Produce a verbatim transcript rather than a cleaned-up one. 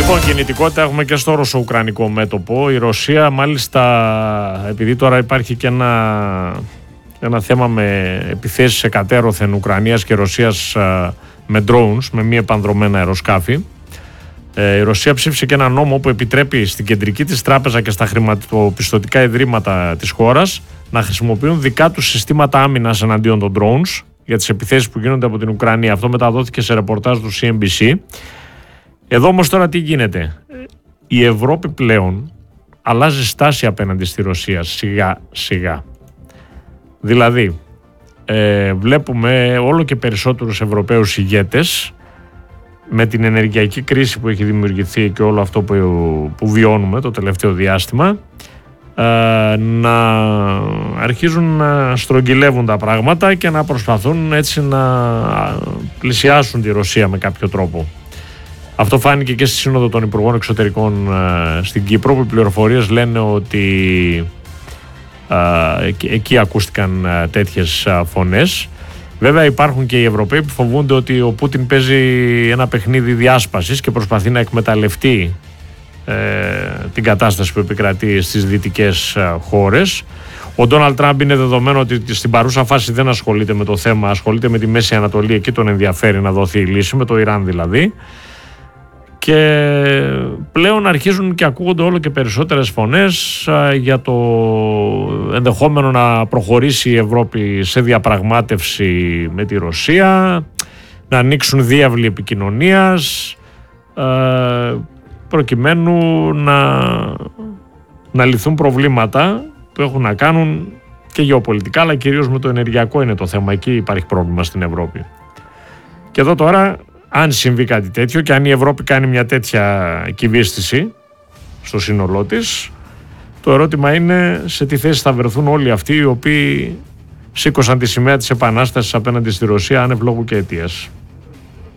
Λοιπόν, κινητικότητα έχουμε και στο ρωσο-ουκρανικό μέτωπο. Η Ρωσία, μάλιστα, επειδή τώρα υπάρχει και ένα, ένα θέμα με επιθέσεις εκατέρωθεν Ουκρανίας και Ρωσίας με drones, με μη επανδρομένα αεροσκάφη, η Ρωσία ψήφισε και ένα νόμο που επιτρέπει στην κεντρική της τράπεζα και στα χρηματοπιστωτικά ιδρύματα της χώρας να χρησιμοποιούν δικά τους συστήματα άμυνας εναντίον των drones για τις επιθέσεις που γίνονται από την Ουκρανία. Αυτό μεταδόθηκε σε ρεπορτάζ του σι εν μπι σι. Εδώ όμως τώρα τι γίνεται? Η Ευρώπη πλέον αλλάζει στάση απέναντι στη Ρωσία σιγά σιγά. Δηλαδή ε, βλέπουμε όλο και περισσότερους Ευρωπαίους ηγέτες με την ενεργειακή κρίση που έχει δημιουργηθεί και όλο αυτό που, που βιώνουμε το τελευταίο διάστημα ε, να αρχίζουν να στρογγυλεύουν τα πράγματα και να προσπαθούν έτσι να πλησιάσουν τη Ρωσία με κάποιο τρόπο. Αυτό φάνηκε και στη Σύνοδο των Υπουργών Εξωτερικών ε, στην Κύπρο, που οι πληροφορίες λένε ότι ε, εκεί, εκεί ακούστηκαν ε, τέτοιες ε, φωνές. Βέβαια υπάρχουν και οι Ευρωπαίοι που φοβούνται ότι ο Πούτιν παίζει ένα παιχνίδι διάσπασης και προσπαθεί να εκμεταλλευτεί ε, την κατάσταση που επικρατεί στις δυτικές ε, χώρες. Ο Ντόναλντ Τραμπ είναι δεδομένο ότι στην παρούσα φάση δεν ασχολείται με το θέμα, ασχολείται με τη Μέση Ανατολή, εκεί τον ενδιαφέρει να δοθεί η λύση, με το Ιράν δηλαδή. Και πλέον αρχίζουν και ακούγονται όλο και περισσότερες φωνές για το ενδεχόμενο να προχωρήσει η Ευρώπη σε διαπραγμάτευση με τη Ρωσία, να ανοίξουν διάβλοι επικοινωνίας προκειμένου να, να λυθούν προβλήματα που έχουν να κάνουν και γεωπολιτικά, αλλά κυρίως με το ενεργειακό είναι το θέμα. Εκεί υπάρχει πρόβλημα στην Ευρώπη. Και εδώ τώρα, αν συμβεί κάτι τέτοιο και αν η Ευρώπη κάνει μια τέτοια κυβίστηση στο σύνολό της, το ερώτημα είναι σε τι θέση θα βρεθούν όλοι αυτοί οι οποίοι σήκωσαν τη σημαία της επανάστασης απέναντι στη Ρωσία άνευ λόγου και αιτίας.